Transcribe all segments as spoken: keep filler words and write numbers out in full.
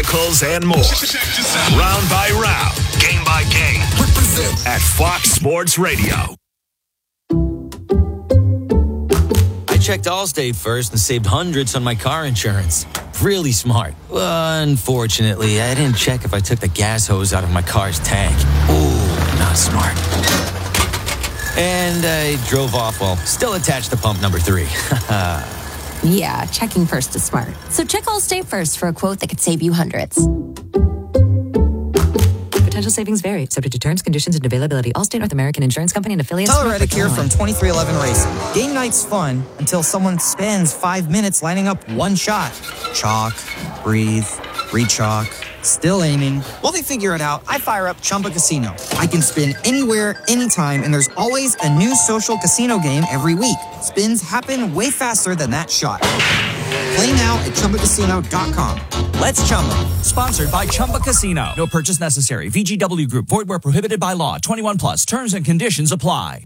articles, and more. Round by round, game by game. Represent at Fox Sports Radio. I checked Allstate first and saved hundreds on my car insurance. Really smart. Unfortunately, I didn't check if I took the gas hose out of my car's tank. Ooh, not smart. And I drove off while still attached to pump number three. Yeah, checking first is smart. So check Allstate first for a quote that could save you hundreds. Potential savings vary, subject to terms, conditions, and availability. Allstate North American Insurance Company and affiliates. Tyler Reddick here from twenty-three eleven Racing. Game night's fun until someone spends five minutes lining up one shot. Chalk, breathe, re-chalk, still aiming. While they figure it out, I fire up Chumba Casino. I can spin anywhere, anytime, and there's always a new social casino game every week. Spins happen way faster than that shot. Play now at Chumba Casino dot com. Let's Chumba. Sponsored by Chumba Casino. No purchase necessary. V G W Group. Void where prohibited by law. twenty-one plus. Terms and conditions apply.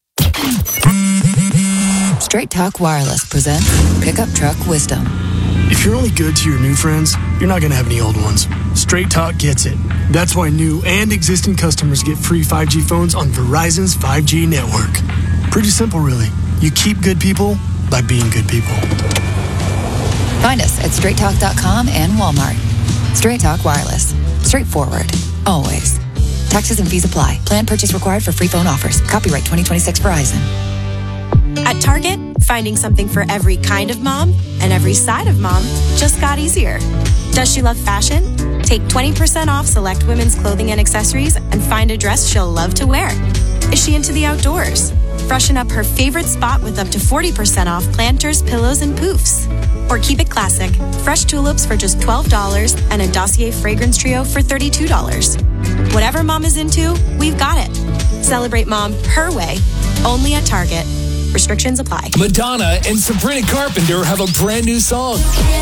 Straight Talk Wireless presents Pickup Truck Wisdom. If you're only good to your new friends, you're not going to have any old ones. Straight Talk gets it. That's why new and existing customers get free five G phones on Verizon's five G network. Pretty simple, really. You keep good people by being good people. Find us at straight talk dot com and Walmart. Straight Talk Wireless. Straightforward. Always. Taxes and fees apply. Plan purchase required for free phone offers. Copyright twenty twenty-six Verizon. At Target, finding something for every kind of mom and every side of mom just got easier. Does she love fashion? Take twenty percent off select women's clothing and accessories and find a dress she'll love to wear. Is she into the outdoors? Freshen up her favorite spot with up to forty percent off planters, pillows, and poofs. Or keep it classic. Fresh tulips for just twelve dollars and a Dossier fragrance trio for thirty-two dollars. Whatever mom is into, we've got it. Celebrate mom her way, only at Target. Restrictions apply. Madonna and Sabrina Carpenter have a brand new song.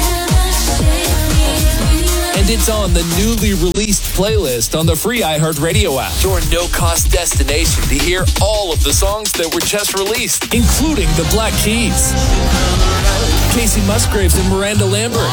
And it's on the newly released playlist on the free iHeartRadio app. Your no-cost destination to hear all of the songs that were just released, including the Black Keys, Casey Musgraves and Miranda Lambert,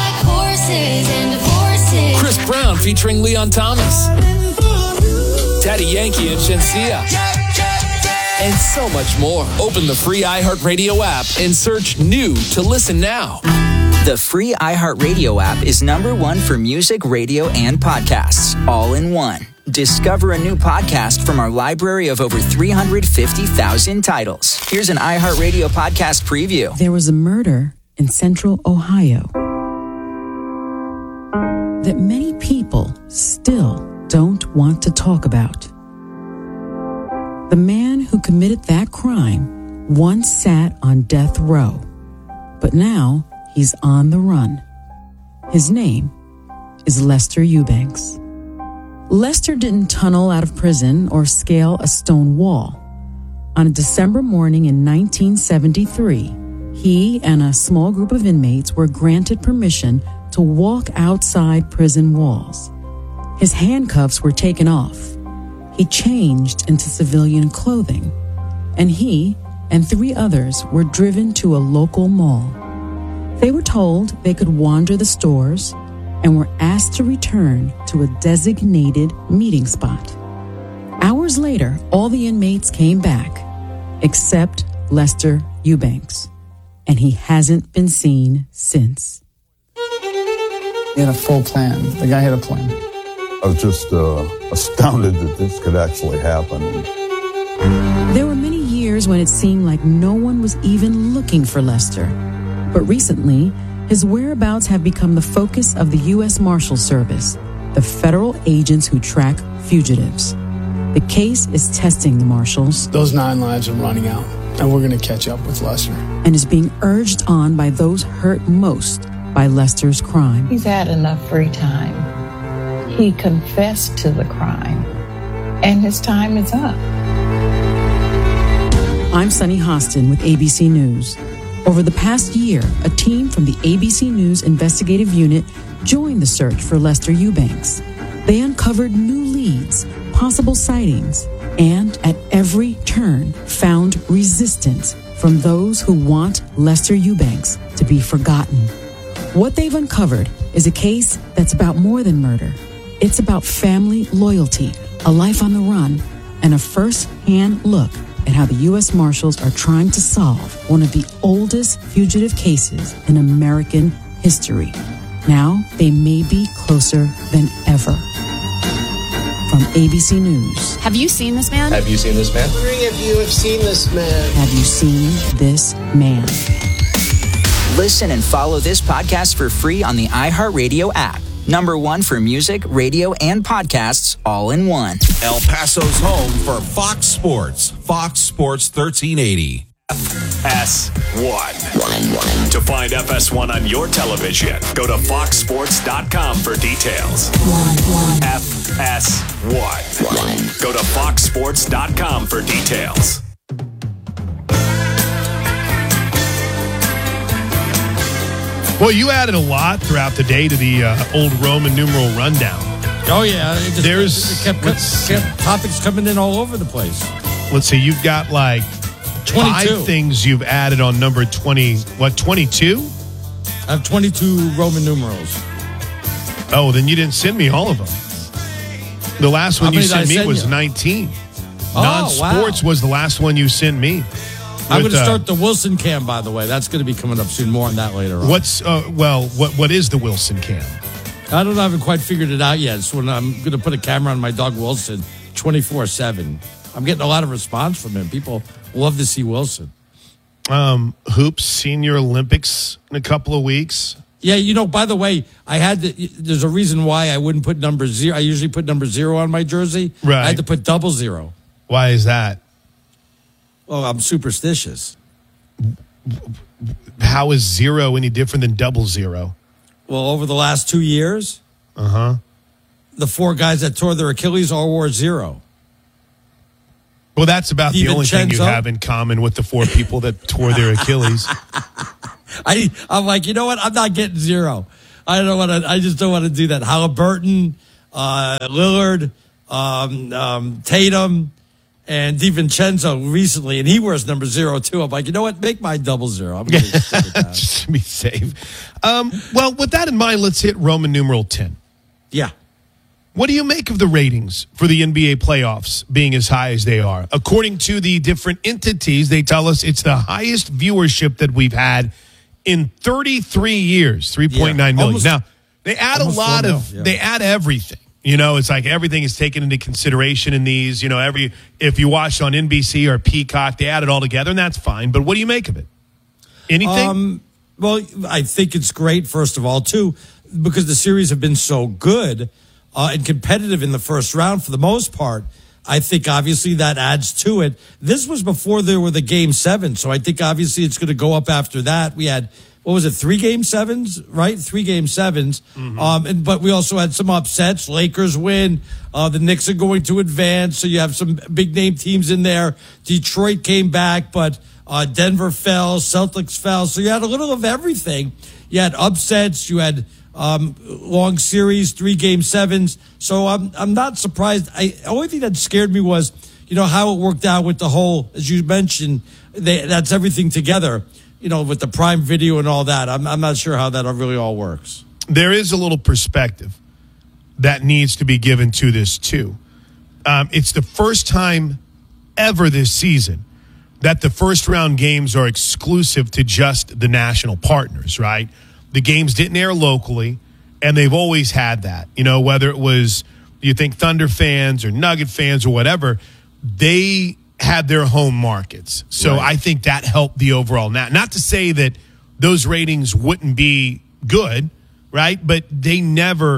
Chris Brown featuring Leon Thomas, Daddy Yankee and Shensia, and so much more. Open the free iHeartRadio app and search new to listen now. The free iHeartRadio app is number one for music, radio, and podcasts, all in one. Discover a new podcast from our library of over three hundred fifty thousand titles. Here's an iHeartRadio podcast preview. There was a murder in central Ohio that many people still don't want to talk about. The man who committed that crime once sat on death row, but now he's on the run. His name is Lester Eubanks. Lester didn't tunnel out of prison or scale a stone wall. On a December morning in nineteen seventy-three, he and a small group of inmates were granted permission to walk outside prison walls. His handcuffs were taken off. He changed into civilian clothing, and he and three others were driven to a local mall. They were told they could wander the stores and were asked to return to a designated meeting spot. Hours later, all the inmates came back, except Lester Eubanks, and he hasn't been seen since. He had a full plan. The guy had a plan. I was just uh, astounded that this could actually happen. There were many years when it seemed like no one was even looking for Lester. But recently, his whereabouts have become the focus of the U S Marshal Service, the federal agents who track fugitives. The case is testing the marshals. Those nine lives are running out, and we're going to catch up with Lester. And is being urged on by those hurt most by Lester's crime. He's had enough free time. He confessed to the crime, and his time is up. I'm Sunny Hostin with A B C News. Over the past year, a team from the A B C News investigative unit joined the search for Lester Eubanks. They uncovered new leads, possible sightings, and at every turn found resistance from those who want Lester Eubanks to be forgotten. What they've uncovered is a case that's about more than murder. It's about family loyalty, a life on the run, and a first-hand look at how the U S Marshals are trying to solve one of the oldest fugitive cases in American history. Now, they may be closer than ever. From A B C News. Have you seen this man? Have you seen this man? Three of you have seen this man. Have you seen this man? Listen and follow this podcast for free on the iHeartRadio app. Number one for music, radio, and podcasts all in one. El Paso's home for Fox Sports. Fox Sports thirteen eighty. F S one. To find F S one on your television, go to fox sports dot com for details. F S one. Go to fox sports dot com for details. Well, you added a lot throughout the day to the uh, old Roman numeral rundown. Oh, yeah. It just, There's it kept, kept topics coming in all over the place. Let's see. You've got like twenty-two five things you've added on number twenty. What, twenty-two? I have twenty-two Roman numerals. Oh, then you didn't send me all of them. The last one How you many did I sent me send was you? nineteen. Oh, Non-sports wow. was the last one you sent me. I'm going With, to uh, start the Wilson cam, by the way. That's going to be coming up soon. More on that later on. What's, uh, well, what what is the Wilson cam? I don't know. I haven't quite figured it out yet. So when I'm going to put a camera on my dog Wilson twenty-four seven. I'm getting a lot of response from him. People love to see Wilson. Um, Hoops Senior Olympics in a couple of weeks. Yeah, you know, by the way, I had to, there's a reason why I wouldn't put number zero. I usually put number zero on my jersey. Right. I had to put double zero. Why is that? Oh, I'm superstitious. How is zero any different than double zero? Well, over the last two years, Uh-huh. the four guys that tore their Achilles all wore zero. Well, that's about the only thing you DiVincenzo? have in common with the four people that tore their Achilles. I, I'm like, you know what? I'm not getting zero. I don't want to. I just don't want to do that. Halliburton, uh, Lillard, um, um, Tatum, and DiVincenzo recently, and he wears number zero too. I'm like, you know what? Make my double zero. I'm going to stick with that. Just to be safe. Um, well, with that in mind, let's hit Roman numeral ten. Yeah. What do you make of the ratings for the N B A playoffs being as high as they are? According to the different entities, they tell us it's the highest viewership that we've had in thirty-three years, three point nine Yeah, million. almost- Now, they add a almost lot four of, mil, yeah. they add everything. You know, it's like everything is taken into consideration in these. You know, every if you watch on N B C or Peacock, they add it all together, and that's fine. But what do you make of it? Anything? Um, well, I think it's great, first of all, too, because the series have been so good uh, and competitive in the first round for the most part. I think obviously that adds to it. This was before there were the game seven, so I think obviously it's going to go up after that. We had, what was it, three game sevens, right? Three game sevens. Mm-hmm. Um, and, but we also had some upsets. Lakers win. Uh, the Knicks are going to advance, so you have some big name teams in there. Detroit came back, but uh, Denver fell. Celtics fell. So you had a little of everything. You had upsets. You had um, long series, three game sevens. So I'm I'm not surprised. I the only thing that scared me was, you know, how it worked out with the whole, as you mentioned, they, that's everything together. You know, with the Prime Video and all that. I'm I'm not sure how that really all works. There is a little perspective that needs to be given to this too. Um, it's the first time ever this season that the first round games are exclusive to just the national partners, right? The games didn't air locally, and they've always had that. You know, whether it was, you think Thunder fans or Nugget fans or whatever, they had their home markets. So Right. I think that helped the overall. Now, not to say that those ratings wouldn't be good, right? But they never,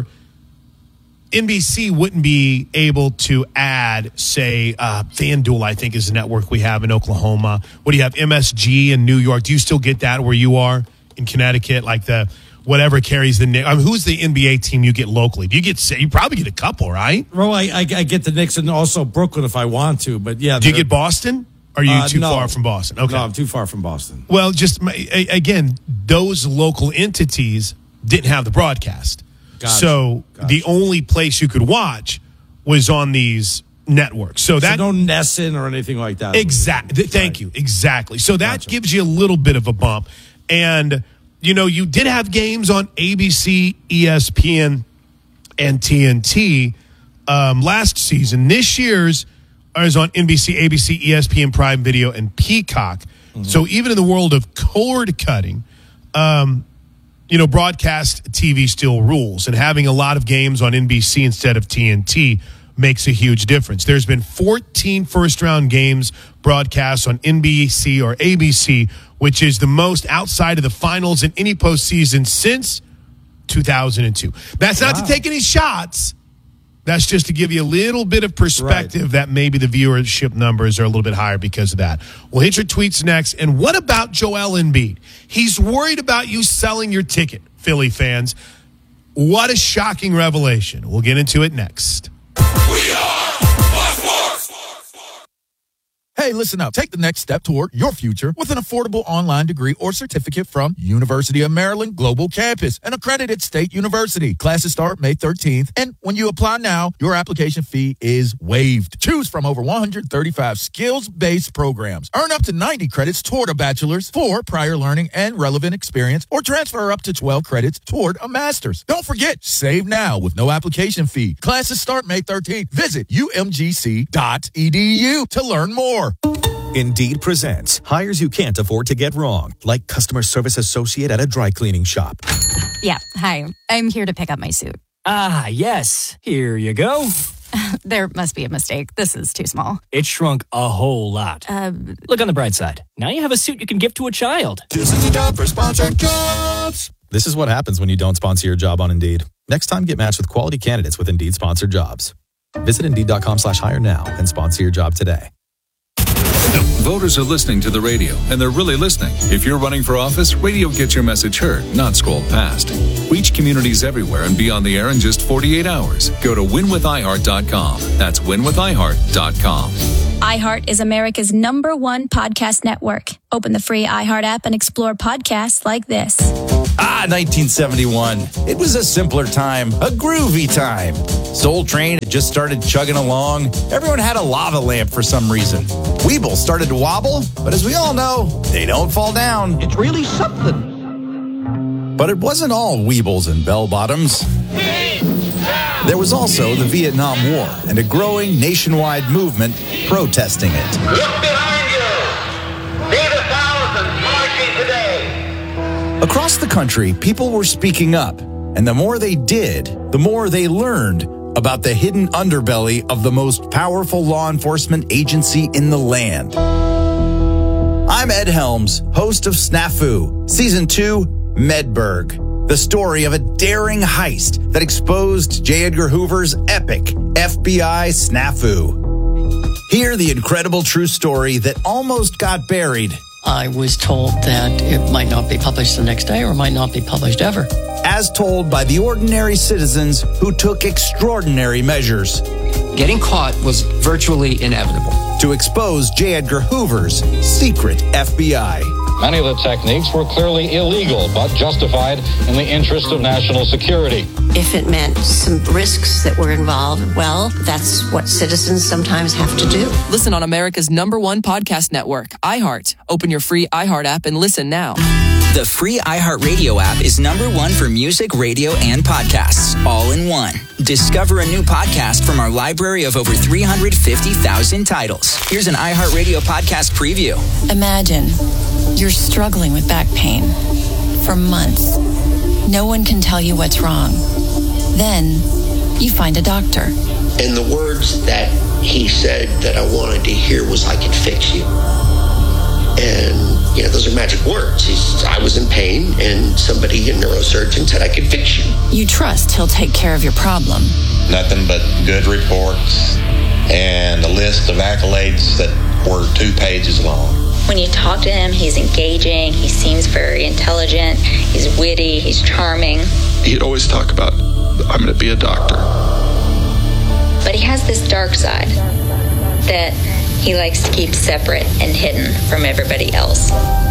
N B C wouldn't be able to add, say, uh, FanDuel, I think, is the network we have in Oklahoma. What do you have, M S G in New York? Do you still get that where you are in Connecticut? Like the whatever carries the name. I mean, who's the N B A team you get locally? Do you get, you probably get a couple, right? Well, I, I, I get the Knicks and also Brooklyn if I want to, but yeah. Do you they're- get Boston? Or are you Uh, too no. far from Boston? Okay. No, I'm too far from Boston. Well, just my- a- again, those local entities didn't have the broadcast. Gotcha. So the only place you could watch was on these networks. So that so no Nesson or anything like that. Exactly. Thank you. Exactly. So that gives you a little bit of a bump. And you know, you did have games on A B C, E S P N, and T N T um, last season. This year's is on N B C, A B C, E S P N, Prime Video, and Peacock. Mm-hmm. So even in the world of cord cutting, um, you know, broadcast T V still rules. And having a lot of games on N B C instead of T N T makes a huge difference. There's been fourteen first-round games broadcast on N B C or A B C, which is the most outside of the finals in any postseason since two thousand two. That's not wow. to take any shots. That's just to give you a little bit of perspective right. that maybe the viewership numbers are a little bit higher because of that. We'll hit your tweets next. And what about Joel Embiid? He's worried about you selling your ticket, Philly fans. What a shocking revelation. We'll get into it next. We are Hey, listen up. Take the next step toward your future with an affordable online degree or certificate from University of Maryland Global Campus, an accredited state university. Classes start May thirteenth, and when you apply now, your application fee is waived. Choose from over one hundred thirty-five skills-based programs. Earn up to ninety credits toward a bachelor's for prior learning and relevant experience, or transfer up to twelve credits toward a master's. Don't forget, save now with no application fee. Classes start May thirteenth. Visit U M G C dot E D U to learn more. Indeed presents hires you can't afford to get wrong, like customer service associate at a dry cleaning shop. Yeah, hi. I'm here to pick up my suit. Ah, yes. Here you go. There must be a mistake. This is too small. It shrunk a whole lot. Uh, Look on the bright side. Now you have a suit you can give to a child. This is a job for sponsored jobs. This is what happens when you don't sponsor your job on Indeed. Next time, get matched with quality candidates with Indeed sponsored jobs. Visit Indeed.com slash hire now and sponsor your job today. Voters are listening to the radio, and they're really listening. If you're running for office, radio gets your message heard, not scrolled past. Reach communities everywhere and be on the air in just forty-eight hours. Go to win with i heart dot com. That's win with i heart dot com. iHeart is America's number one podcast network. Open the free iHeart app and explore podcasts like this. Ah, nineteen seventy-one. It was a simpler time, a groovy time. Soul Train had just started chugging along. Everyone had a lava lamp for some reason. Weeble started to wobble, but as we all know, they don't fall down. It's really something. But it wasn't all Weebles and bell-bottoms. There was also the Vietnam War and a growing nationwide movement protesting it. Look behind you. See the thousands marching today. Across the country, people were speaking up, and the more they did, the more they learned about the hidden underbelly of the most powerful law enforcement agency in the land. I'm Ed Helms, host of Snafu, Season two, Medberg, the story of a daring heist that exposed J. Edgar Hoover's epic F B I snafu. Hear the incredible true story that almost got buried. I was told that it might not be published the next day or might not be published ever. As told by the ordinary citizens who took extraordinary measures. Getting caught was virtually inevitable. To expose J. Edgar Hoover's secret F B I. Many of the techniques were clearly illegal, but justified in the interest of national security. If it meant some risks that were involved, well, that's what citizens sometimes have to do. Listen on America's number one podcast network, iHeart. Open your free iHeart app and listen now. The free iHeartRadio app is number one for music, radio, and podcasts, all in one. Discover a new podcast from our library of over three hundred fifty thousand titles. Here's an iHeartRadio podcast preview. Imagine you're struggling with back pain for months. No one can tell you what's wrong. Then you find a doctor. And the words that he said that I wanted to hear was, "I can fix you." And, you know, those are magic words. He's, I was in pain, and somebody, a neurosurgeon, said I could fix you. You trust he'll take care of your problem. Nothing but good reports and a list of accolades that were two pages long. When you talk to him, he's engaging, he seems very intelligent, he's witty, he's charming. He'd always talk about, I'm going to be a doctor. But he has this dark side that he likes to keep separate and hidden from everybody else.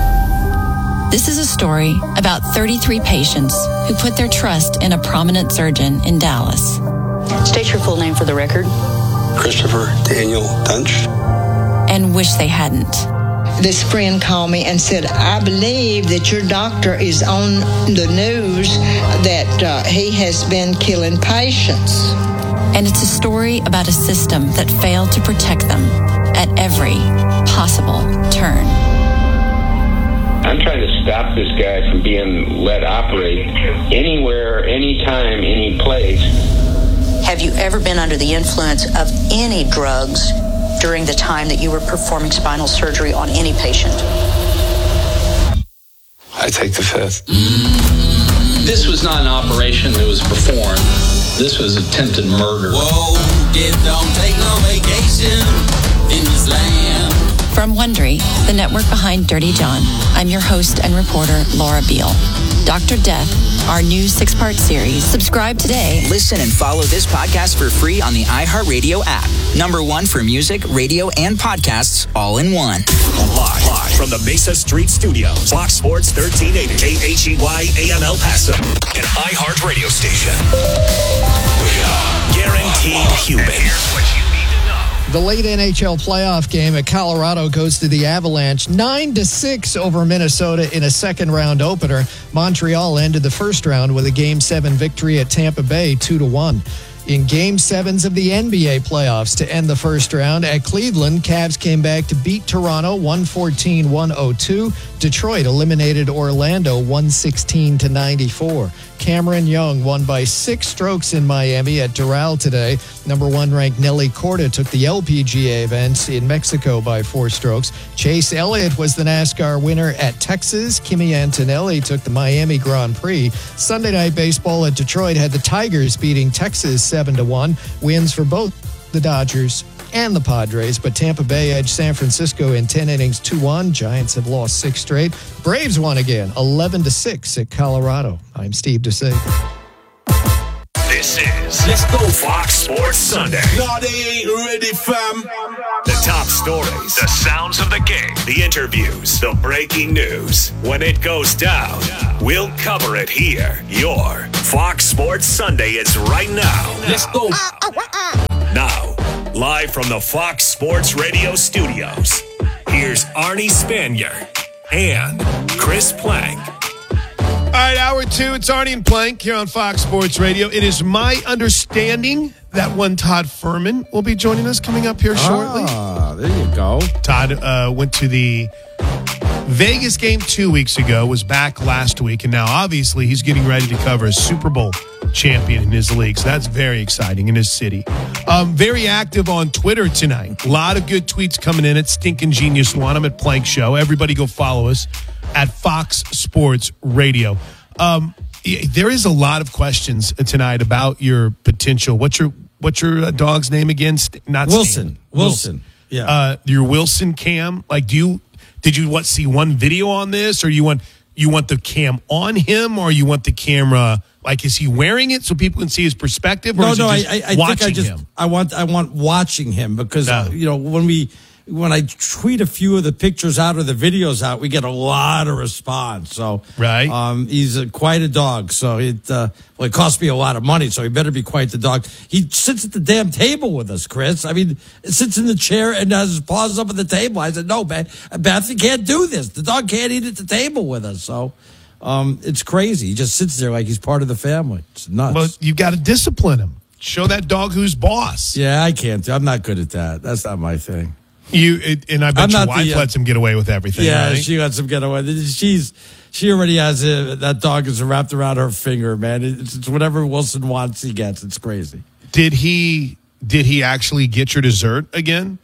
This is a story about thirty-three patients who put their trust in a prominent surgeon in Dallas. State your full name for the record. Christopher Daniel Dunch. And wish they hadn't. this friend called me and said, I believe that your doctor is on the news that uh, he has been killing patients. And it's a story about a system that failed to protect them at every possible turn. I'm trying to stop this guy from being let operate anywhere, anytime, any place. Have you ever been under the influence of any drugs during the time that you were performing spinal surgery on any patient? I take the fifth. This was not an operation that was performed. This was attempted murder. Whoa, it don't take no vacation in this land. From Wondery, the network behind Dirty John, I'm your host and reporter, Laura Beale. Doctor Death, our new six-part series. Subscribe today. Listen and follow this podcast for free on the iHeartRadio app. Number one for music, radio, and podcasts all in one. Live, live from the Mesa Street Studios. Fox Sports thirteen eighty, K H E Y A M El Paso, an iHeart radio station. We are guaranteed human. The late N H L playoff game at Colorado goes to the Avalanche nine to six over Minnesota in a second round opener. Montreal ended the first round with a game seven victory at Tampa Bay two to one. In game sevens of the N B A playoffs to end the first round at Cleveland, Cavs came back to beat Toronto one fourteen to one oh two. Detroit eliminated Orlando one sixteen to ninety-four. Cameron Young won by six strokes in Miami at Doral today. Number one ranked Nelly Corda took the L P G A events in Mexico by four strokes. Chase Elliott was the NASCAR winner at Texas. Kimi Antonelli took the Miami Grand Prix. Sunday night baseball at Detroit had the Tigers beating Texas seven to one. Wins for both the Dodgers and the Padres, but Tampa Bay edged San Francisco in ten innings two one. Giants have lost six straight. Braves won again eleven to six at Colorado. I'm Steve Dusay. This is Let's Go Fox Sports Sunday. No, they ain't ready, fam. The top stories, the sounds of the game, the interviews, the breaking news. When it goes down, we'll cover it here. Your Fox Sports Sunday is right now. Let's go. Now, live from the Fox Sports Radio studios, here's Arnie Spanier and Chris Plank. All right, hour two, it's Arnie and Plank here on Fox Sports Radio. It is my understanding that one Todd Furman will be joining us coming up here shortly. Ah, there you go. Todd uh, went to the Vegas game two weeks ago, was back last week, and now obviously he's getting ready to cover a Super Bowl champion in his league, so that's very exciting in his city. Um, very active on Twitter tonight. A lot of good tweets coming in at Stinkin' Genius One. I'm at Plank Show. Everybody go follow us at Fox Sports Radio. Um, there is a lot of questions tonight about your potential. What's your what's your dog's name again? Not Wilson. Stan. Wilson. Wilson. Yeah. Uh, your Wilson cam. Like, do you did you what see one video on this, or you want you want the cam on him, or you want the camera? Like, is he wearing it so people can see his perspective? Or no, is no. he I, just I, I watching think I just him? I want I want watching him because No. uh, you know when we. When I tweet a few of the pictures out or the videos out, we get a lot of response. So, right, um, he's a, quite a dog. So it uh, well, it cost me a lot of money. So he better be quite the dog. He sits at the damn table with us, Chris. I mean, sits in the chair and has his paws up at the table. I said, "No, Beth, Beth, you can't do this. The dog can't eat at the table with us." So, um, it's crazy. He just sits there like he's part of the family. It's nuts. Well, you got to discipline him. Show that dog who's boss. Yeah, I can't. I'm not good at that. That's not my thing. You it, and I bet I'm your not wife the, uh, lets him get away with everything. Yeah, right? she lets him get away. She's she already has a, that dog is wrapped around her finger, man. It's, it's whatever Wilson wants, he gets. It's crazy. Did he? Did he actually get your dessert again?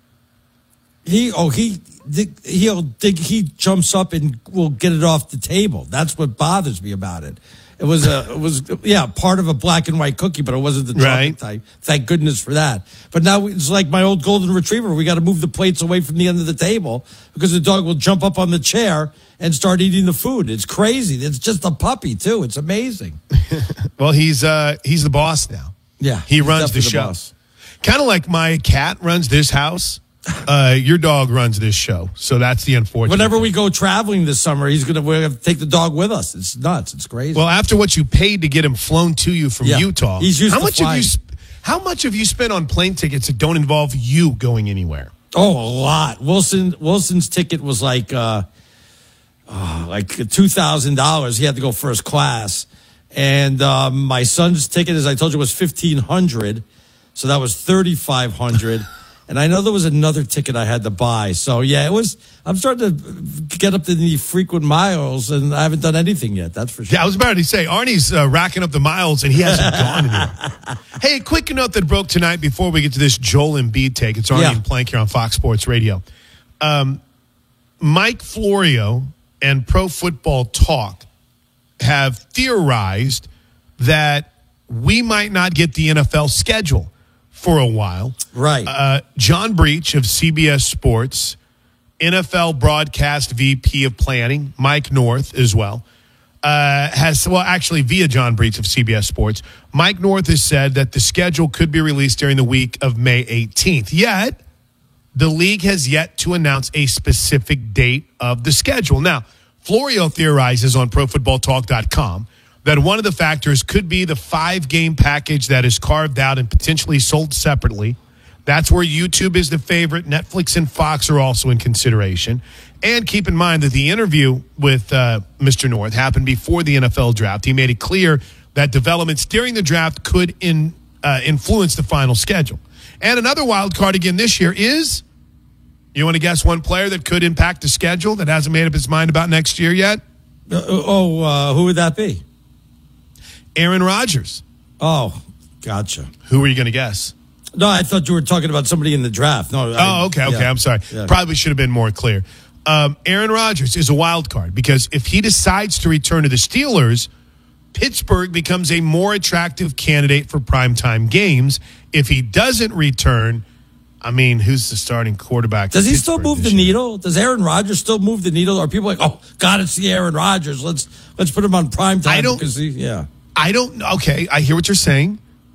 He oh he he'll dig, he jumps up and will get it off the table. That's what bothers me about it. It was a, it was, yeah, part of a black and white cookie, but it wasn't the chocolate Right. type. Thank goodness for that. But now it's like my old golden retriever. We got to move the plates away from the end of the table because the dog will jump up on the chair and start eating the food. It's crazy. It's just a puppy too. It's amazing. Well, he's uh he's the boss now. Yeah, he he's runs the definitely the show. boss. Kind of like my cat runs this house. Uh, your dog runs this show, so that's the unfortunate. Whenever thing. we go traveling this summer, he's gonna we're gonna take the dog with us. It's nuts. It's crazy. Well, after what you paid to get him flown to you from Yeah. Utah, He's used how to much have flying. you? Sp- how much have you spent on plane tickets that don't involve you going anywhere? Oh, a lot. Wilson Wilson's ticket was like uh, uh, like two thousand dollars. He had to go first class. And um, my son's ticket, as I told you, was fifteen hundred dollars. So that was thirty-five hundred dollars. And I know there was another ticket I had to buy. So, yeah, it was. I'm starting to get up to the frequent miles, and I haven't done anything yet. That's for sure. Yeah, I was about to say, Arnie's uh, racking up the miles, and he hasn't gone anywhere. Hey, a quick note that broke tonight before we get to this Joel Embiid take. It's Arnie Yeah. and Plank here on Fox Sports Radio. Um, Mike Florio and Pro Football Talk have theorized that we might not get the N F L schedule for a while. Right. Uh, John Breach of C B S Sports, N F L broadcast V P of planning, Mike North as well, uh, has, well, actually via John Breach of C B S Sports, Mike North has said that the schedule could be released during the week of May eighteenth. Yet, the league has yet to announce a specific date of the schedule. Now, Florio theorizes on pro football talk dot com that one of the factors could be the five-game package that is carved out and potentially sold separately. That's where YouTube is the favorite. Netflix and Fox are also in consideration. And keep in mind that the interview with uh, Mister North happened before the N F L draft. He made it clear that developments during the draft could in, uh, influence the final schedule. And another wild card again this year is, you want to guess one player that could impact the schedule that hasn't made up his mind about next year yet? Uh, oh, uh, who would that be? Aaron Rodgers. Oh, gotcha. Who were you going to guess? No, I thought you were talking about somebody in the draft. No. I, oh, okay, okay. yeah. I'm sorry. Yeah. Probably should have been more clear. Um, Aaron Rodgers is a wild card because if he decides to return to the Steelers, Pittsburgh becomes a more attractive candidate for primetime games. If he doesn't return, I mean, who's the starting quarterback? Does he still move the needle? Does Aaron Rodgers still move the needle? Are people like, oh, gotta see Aaron Rodgers? Let's let's put him on primetime. I don't. Because he, yeah. I don't. Okay, I hear what you're saying.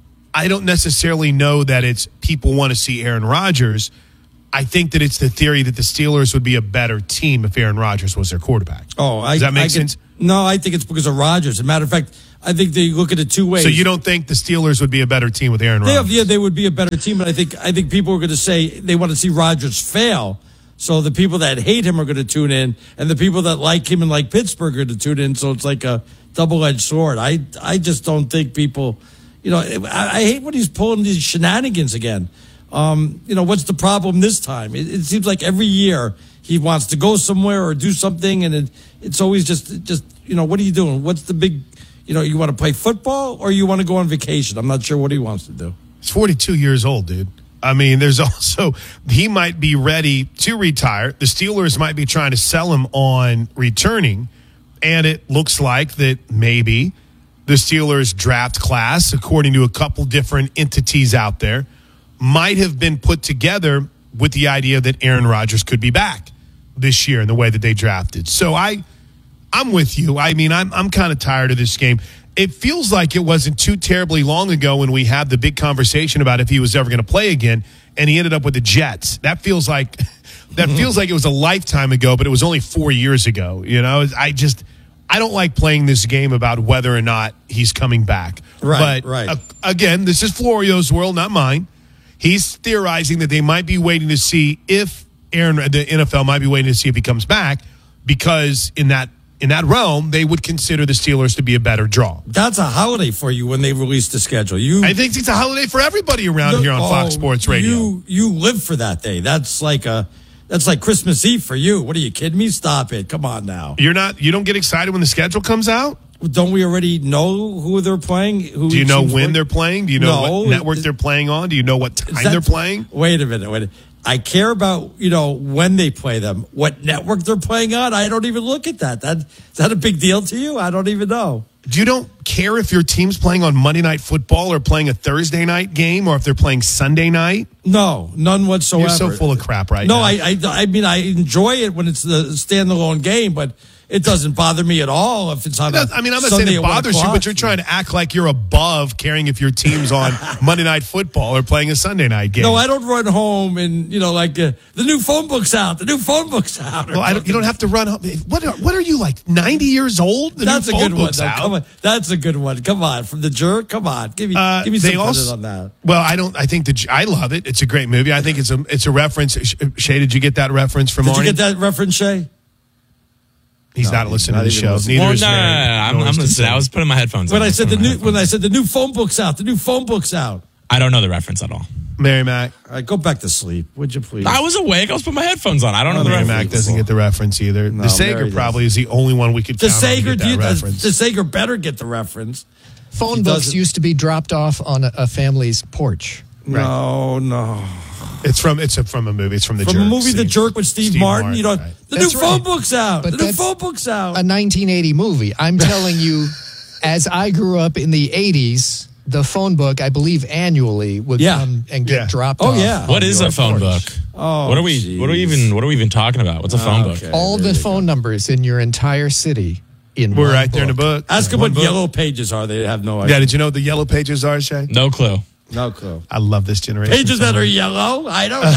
I don't necessarily know that it's people want to see Aaron Rodgers. I think that it's the theory that the Steelers would be a better team if Aaron Rodgers was their quarterback. Oh, I, does that make I sense? Get, no, I think it's because of Rodgers. As a matter of fact, I think they look at it two ways. So you don't think the Steelers would be a better team with Aaron They Rodgers? have, yeah, they would be a better team, but I think I think people are going to say they want to see Rodgers fail. So the people that hate him are going to tune in, and the people that like him and like Pittsburgh are going to tune in. So it's like a double-edged sword. I I just don't think people, you know, I, I hate when he's pulling these shenanigans again. Um, you know, what's the problem this time? It, it seems like every year he wants to go somewhere or do something, and it, it's always just just you know, what are you doing? What's the big, you know, you want to play football or you want to go on vacation? I'm not sure what he wants to do. He's forty-two years old, dude. I mean, there's also, he might be ready to retire. The Steelers might be trying to sell him on returning. And it looks like that maybe the Steelers draft class, according to a couple different entities out there, might have been put together with the idea that Aaron Rodgers could be back this year in the way that they drafted. So I, I'm with you. I mean, I'm I'm kind of tired of this game. It feels like it wasn't too terribly long ago when we had the big conversation about if he was ever going to play again, and he ended up with the Jets. That feels like that mm-hmm. feels like it was a lifetime ago, but it was only four years ago. You know, I just I don't like playing this game about whether or not he's coming back. Right, but right. Uh, again, this is Florio's world, not mine. He's theorizing that they might be waiting to see if Aaron, the N F L might be waiting to see if he comes back, because in that in that realm, they would consider the Steelers to be a better draw. That's a holiday for you when they release the schedule. You, I think it's a holiday for everybody around no, here on oh, Fox Sports Radio. You you live for that day. That's like a that's like Christmas Eve for you. What are you kidding me? Stop it! Come on now. You're not. You don't get excited when the schedule comes out. Don't we already know who they're playing? Who Do you know when playing? they're playing? Do you know no, what network they're playing on? Do you know what time that, they're playing? Wait a minute. Wait. A minute. I care about, you know, when they play them, what network they're playing on. I don't even look at that. That is that a big deal to you? I don't even know. You don't care if your team's playing on Monday Night Football or playing a Thursday night game, or if they're playing Sunday night? No, none whatsoever. You're so full of crap right no, now. No, I, I, I mean, I enjoy it when it's the standalone game, but it doesn't bother me at all if it's on. A I mean, I'm not Sunday saying it at one bothers you, o'clock. but you're trying to act like you're above caring if your team's on Monday Night Football or playing a Sunday night game. No, I don't run home and you know like uh, the new phone book's out. The new phone book's out. Well, I don't, you don't have to run home. What are, what are you like? ninety years old? The That's a new phone good one. book's Though. out? Come on, that's a good one. Come on, from the Jerk. Come on, give me Uh, give me some they credit also- on that. Well, I don't. I think the I love it. It's a great movie. I think it's a it's a reference. Shay, did you get that reference from Did Arnie? you get that reference, Shay? He's No, not listening not to the even show. listening. Neither Well, is no, no, Mary. no, no, I'm, Nor I'm is listening. Tim. I was putting my headphones When on. I said the putting my new when I said the new phone book's out, the new phone book's out. I don't know the reference at all. Mary Mac. All right, go back to sleep, would you please? I was awake. I was putting my headphones on. I don't know the Mary reference. Mac doesn't get the reference either. No, the Sager Mary probably is the only one we could The count on to Sager, get that you, the, reference. the Sager better get the reference. Phone He books doesn't- used to be dropped off on a, a family's porch. No, no. It's from it's a, from a movie. It's from the From Jerk a movie, The scene. Jerk with Steve, Steve Martin. Martin, You know, right. the That's new phone right. book's out. But the new that's phone book's out. A nineteen eighty movie. I'm telling you, as I grew up in the eighties, the phone book, I believe annually, would Yeah. come and get Yeah. dropped Oh, off. yeah. What on is your a phone porch. book? Oh, what are we? What are we even? What are we even talking about? What's a phone book? Okay. All the phone numbers in your entire city in We're one right there in the book. book. Ask them One what book. yellow pages are. They have no Yeah, idea. did you know what the yellow pages are, Shay? No clue. No clue. I love this generation. Pages that are yellow? I don't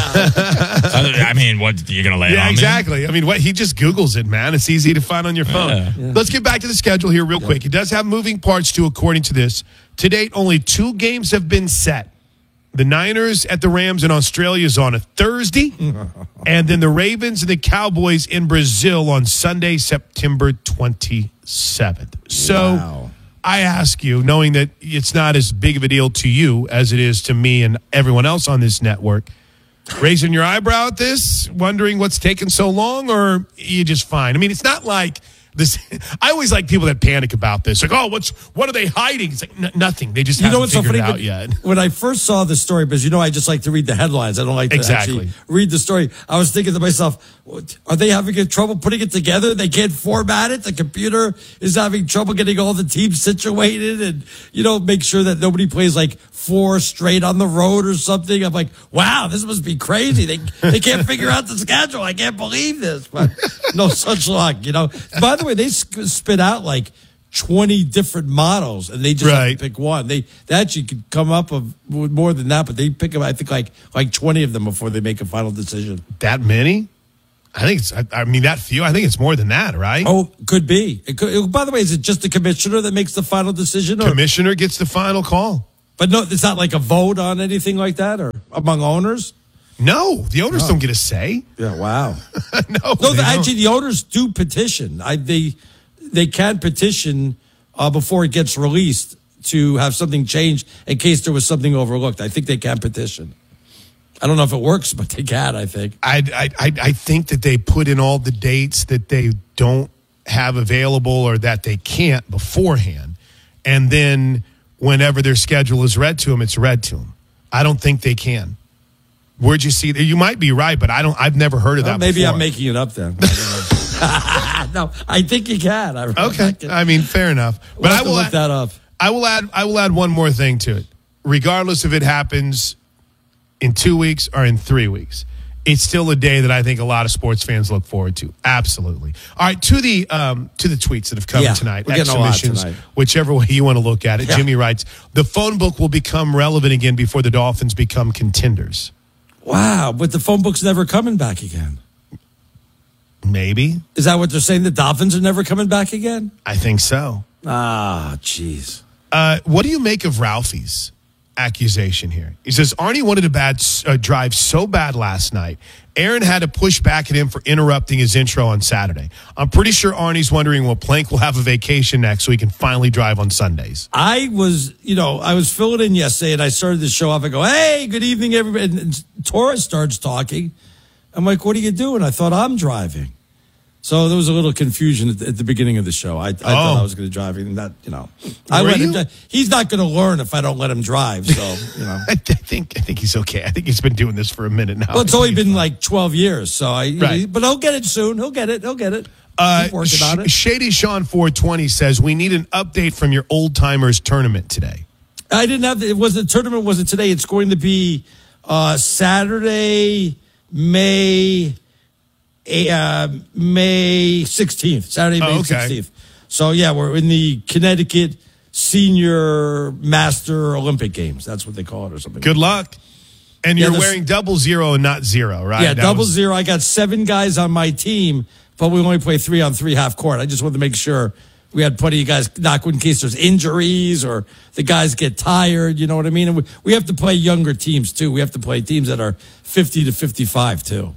know. I mean, what you're gonna lay it Yeah, on me? exactly. I mean, what he just Googles it, man. It's easy to find on your phone. Yeah. Yeah. Let's get back to the schedule here real quick. It does have moving parts too, according to this. To date, only two games have been set. The Niners at the Rams in Australia is on a Thursday, and then the Ravens and the Cowboys in Brazil on Sunday, September twenty-seventh. So Wow. I ask you, knowing that it's not as big of a deal to you as it is to me and everyone else on this network, raising your eyebrow at this, wondering what's taking so long, or you just fine? I mean, it's not like this. I always like people that panic about this, like, oh, what's what are they hiding? It's like n- nothing. They just You know haven't what's so figured funny? it out When, yet. when I first saw the story, because you know I just like to read the headlines. I don't like to Exactly. actually read the story. I was thinking to myself, are they having trouble putting it together? They can't format it. The computer is having trouble getting all the teams situated and, you know, make sure that nobody plays like four straight on the road or something. I'm like, wow, this must be crazy. They they can't figure out the schedule. I can't believe this. But no such luck, you know. By the way, they sp- spit out like twenty different models, and they just have Right. to pick one. They, they actually could come up of, with more than that, but they pick up, I think, like like twenty of them before they make a final decision. That many? I think it's. I, I mean, that few. I think it's more than that, right? Oh, could be. It could, by the way, is it just the commissioner that makes the final decision? Or, Commissioner gets the final call. but no, it's not like a vote on anything like that, or among owners. No, the owners Oh. don't get a say. Yeah, wow. no, No, they the, don't. actually, the owners do petition. I, they they can petition uh, before it gets released to have something changed in case there was something overlooked. I think they can petition. I don't know if it works, but they can. I think. I, I, I I think that they put in all the dates that they don't have available or that they can't beforehand. And then whenever their schedule is read to them, it's read to them. I don't think they can. Where'd you see that? You might be right, but I don't, I've never heard of Well, that maybe before. I'm making it up then. I no, I think you can. I Okay. I mean, fair enough. But We'll I have to will look add, that up. I will add I will add one more thing to it. Regardless if it happens in two weeks or in three weeks, it's still a day that I think a lot of sports fans look forward to. Absolutely. All right, to the um, to the tweets that have come Yeah, tonight, we're getting a lot exhibitions, tonight. whichever way you want to look at it. Yeah. Jimmy writes, the phone book will become relevant again before the Dolphins become contenders. Wow, but the phone book's never coming back again. Maybe. Is that what they're saying? The Dolphins are never coming back again? I think so. Ah, jeez. Uh, what do you make of Ralphie's accusation here? He says, Arnie wanted a bad uh, drive so bad last night. Aaron had to push back at him for interrupting his intro on Saturday. I'm pretty sure Arnie's wondering, well, Plank will have a vacation next so he can finally drive on Sundays. I was, you know, I was filling in yesterday and I started the show off. I go, hey, good evening, everybody. And, and Torres starts talking. I'm like, what are you doing? I thought I'm driving. So there was a little confusion at the, at the beginning of the show. I, I thought I was going to drive, and that, you know, I Were let him. you? dri- He's not going to learn if I don't let him drive. So, you know, I think I think he's okay. I think he's been doing this for a minute now. well, it's only been like twelve years. So I, you know, Right. but he'll get it soon. He'll get it. He'll get it. Uh, Keep working on it. Sh- Shady Sean four twenty says, we need an update from your old timers tournament today. I didn't have the, it was the tournament wasn't today. It's going to be uh, Saturday, May uh, May sixteenth, Saturday, May Oh, okay. sixteenth. So, yeah, we're in the Connecticut Senior Master Olympic Games. That's what they call it or something. Good luck. And Yeah, you're this- wearing double zero and not zero, right? Yeah, That double was- zero. I got seven guys on my team, but we only play three on three half court. I just wanted to make sure we had plenty of guys knock in case there's injuries or the guys get tired. You know what I mean? And we, we have to play younger teams, too. We have to play teams that are fifty to fifty-five, too.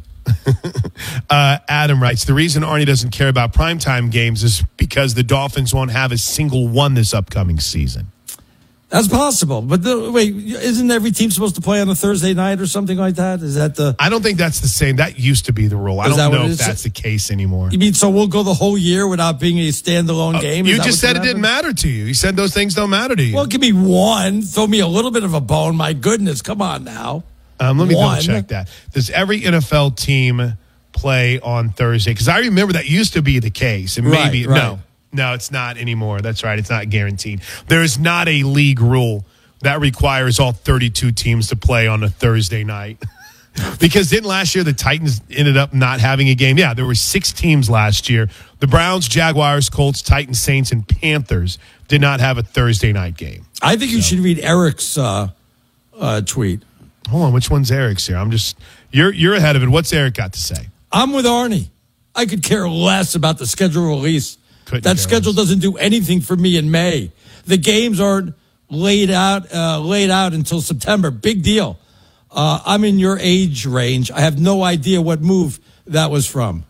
Uh, Adam writes, the reason Arnie doesn't care about primetime games is because the Dolphins won't have a single one this upcoming season. That's possible. But the, wait, isn't every team supposed to play on a Thursday night or something like that? Is that the... I don't think that's the same. That used to be the rule. I Is that don't what know it if is? that's the case anymore. You mean so we'll go the whole year without being a standalone game? Is You that just what's said it gonna didn't happen? matter to you. You said those things don't matter to you. Well, give me one. Throw me a little bit of a bone. My goodness. Come on now. Um, let me One. double check that. Does every N F L team play on Thursday? Because I remember that used to be the case. And Right, maybe, right. no, no, it's not anymore. That's right. It's not guaranteed. There is not a league rule that requires all thirty-two teams to play on a Thursday night. Because didn't last year the Titans ended up not having a game? Yeah, there were six teams last year. The Browns, Jaguars, Colts, Titans, Saints, and Panthers did not have a Thursday night game. I think you should read Eric's uh, uh, tweet. Hold on, which one's Eric's here? I'm just you're you're ahead of it. What's Eric got to say? I'm with Arnie. I could care less about the schedule release. Couldn't that care schedule doesn't do anything for me in May. The games aren't laid out uh, laid out until September. Big deal. Uh, I'm in your age range. I have no idea what move that was from.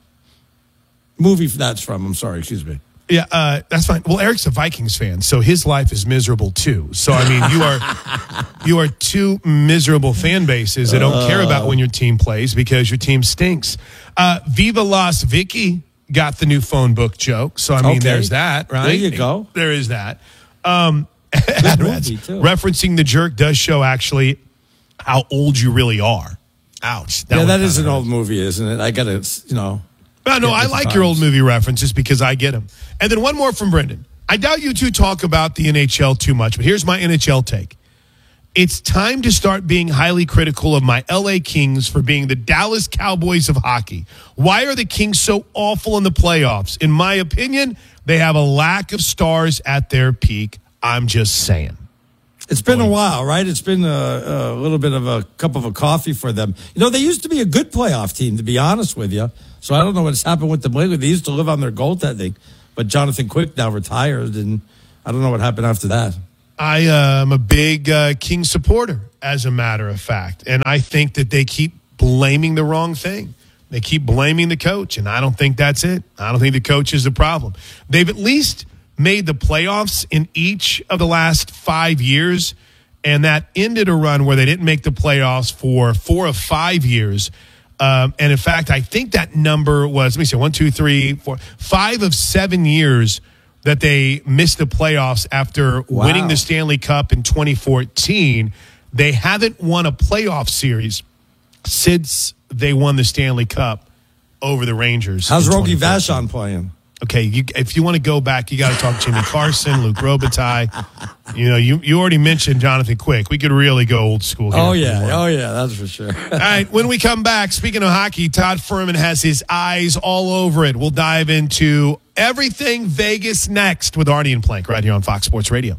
Movie that's from. I'm sorry. Excuse me. Yeah, uh, that's fine. Well, Eric's a Vikings fan, so his life is miserable too. So I mean, you are you are two miserable fan bases that don't care about when your team plays because your team stinks. Uh, Viva Las Vicky got the new phone book joke, so I mean, Okay. there's that, right? There you go. There is that. Um, movie, too. Referencing the jerk does show actually how old you really are. Ouch. yeah, one that kinda is an hurt. old movie, isn't it? I got to, you know. No, no, get I with the like your times. old movie references because I get them. And then one more from Brendan. I doubt you two talk about the N H L too much, but here's my N H L take. It's time to start being highly critical of my L A Kings for being the Dallas Cowboys of hockey. Why are the Kings so awful in the playoffs? In my opinion, they have a lack of stars at their peak. I'm just saying. It's been a while, right? It's been a, a little bit of a cup of a coffee for them. You know, they used to be a good playoff team, to be honest with you. So I don't know what's happened with them lately. They used to live on their goaltending, but Jonathan Quick now retired, and I don't know what happened after that. I uh, am a big uh, King supporter, as a matter of fact. And I think that they keep blaming the wrong thing. They keep blaming the coach, and I don't think that's it. I don't think the coach is the problem. They've at least made the playoffs in each of the last five years, and that ended a run where they didn't make the playoffs for four of five years. Um, and in fact, I think that number was, let me see, one, two, three, four, five of seven years that they missed the playoffs after Wow. winning the Stanley Cup in twenty fourteen. They haven't won a playoff series since they won the Stanley Cup over the Rangers. How's in Rogie twenty fourteen. Vachon playing? Okay, you, if you want to go back, you got to talk Jimmy Carson, Luke Robitaille. You know, you, you already mentioned Jonathan Quick. We could really go old school here. Oh, if we yeah. want. Oh, yeah. That's for sure. All right, when we come back, speaking of hockey, Todd Furman has his eyes all over it. We'll dive into everything Vegas next with Arnie and Plank right here on Fox Sports Radio.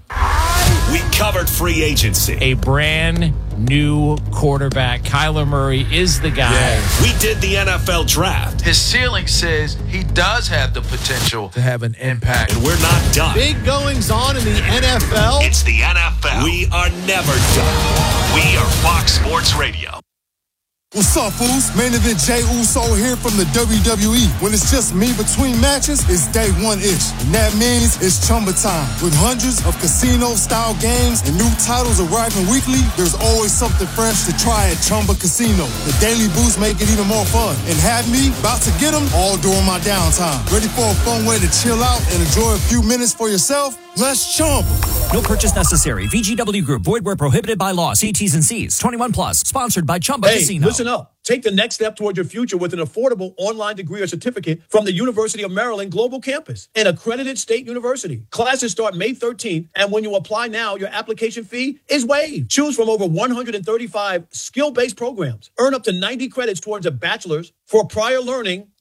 We covered free agency. A brand new quarterback. Kyler Murray is the guy. We did the N F L draft. His ceiling says he does have the potential to have an impact. And we're not done. Big goings on in the N F L. It's the N F L. We are never done. We are Fox Sports Radio. What's up, fools? Main event Jey Uso here from the W W E. When it's just me between matches, it's day one-ish. And that means it's Chumba time. With hundreds of casino-style games and new titles arriving weekly, there's always something fresh to try at Chumba Casino. The daily boosts make it even more fun. And have me about to get them all during my downtime. Ready for a fun way to chill out and enjoy a few minutes for yourself? Let's Chumba. No purchase necessary. V G W Group. Void where prohibited by law. See T's and C's. twenty-one plus. Sponsored by Chumba Hey, Casino. listen up. Take the next step toward your future with an affordable online degree or certificate from the University of Maryland Global Campus, an accredited state university. Classes start May thirteenth, and when you apply now, your application fee is waived. Choose from over one hundred thirty-five skill-based programs. Earn up to ninety credits towards a bachelor's for prior learning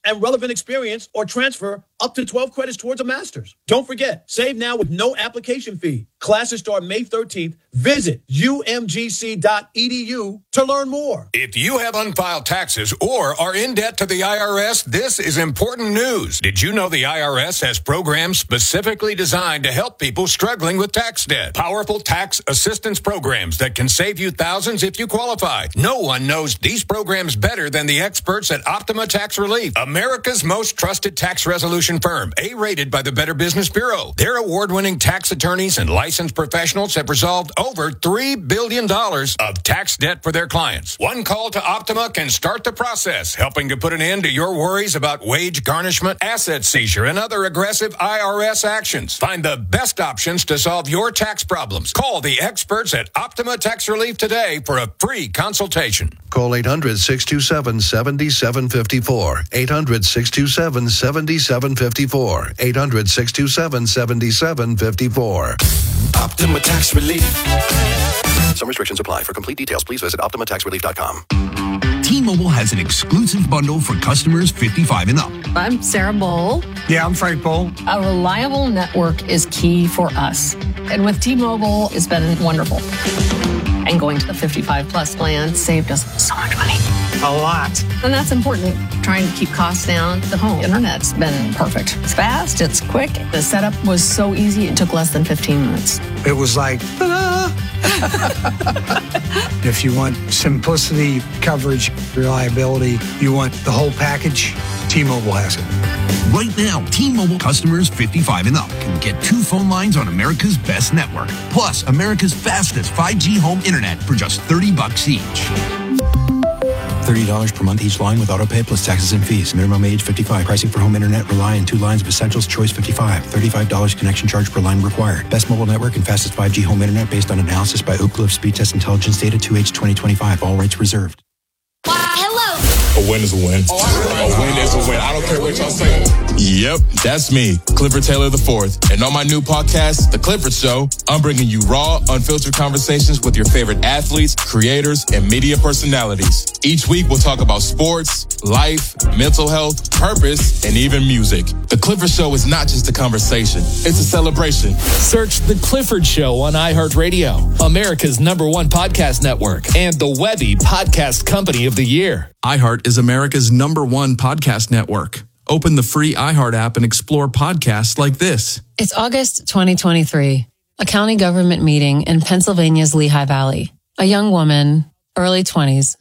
and relevant experience, or transfer up to twelve credits towards a master's. Don't forget, save now with no application fee. Classes start May thirteenth. Visit U M G C dot E D U to learn more. If you have unfiled taxes or are in debt to the I R S, this is important news. Did you know the I R S has programs specifically designed to help people struggling with tax debt? Powerful tax assistance programs that can save you thousands if you qualify. No one knows these programs better than the experts at Optima Tax Relief, America's most trusted tax resolution firm, A-rated by the Better Business Bureau. Their award-winning tax attorneys and licensed professionals have resolved over three billion dollars of tax debt for their clients. One call to Optima can start the process, helping to put an end to your worries about wage garnishment, asset seizure, and other aggressive I R S actions. Find the best options to solve your tax problems. Call the experts at Optima Tax Relief today for a free consultation. Call eight hundred, six two seven, seven seven five four. eight hundred, six two seven, seven seven five four. eight hundred, six two seven, seven seven five four. Optima Tax Relief. Some restrictions apply. For complete details, please visit optima tax relief dot com. T-Mobile has an exclusive bundle for customers fifty-five and up. I'm Sarah Bowl. Yeah, I'm Frank Bowl. A reliable network is key for us. And with T-Mobile, it's been wonderful. And going to the fifty-five plus plan saved us so much money. A lot. And that's important. Trying to keep costs down. The home internet's been perfect. It's fast, it's quick. The setup was so easy, it took less than fifteen minutes. It was like, ta-da! If you want simplicity, coverage, reliability, you want the whole package, T-Mobile has it. Right now, T-Mobile customers fifty-five and up can get two phone lines on America's best network, plus America's fastest five G home internet for just thirty bucks each. thirty dollars per month each line with autopay plus taxes and fees. Minimum age fifty-five. Pricing for home internet rely on two lines of Essentials Choice fifty-five. thirty-five dollars connection charge per line required. Best mobile network and fastest five G home internet based on analysis by Oak Cliff Speed Test Intelligence Data two H twenty twenty-five. All rights reserved. A win is a win. A win is a win. I don't care what y'all say. Yep, that's me, Clifford Taylor the fourth. And on my new podcast, The Clifford Show, I'm bringing you raw, unfiltered conversations with your favorite athletes, creators, and media personalities. Each week, we'll talk about sports, life, mental health, purpose, and even music. The Clifford Show is not just a conversation. It's a celebration. Search The Clifford Show on iHeartRadio, America's number one podcast network, and the Webby Podcast Company of the Year. iHeart is America's number one podcast network. Open the free iHeart app and explore podcasts like this. It's August twenty twenty-three, a county government meeting in Pennsylvania's Lehigh Valley. A young woman, early twenties,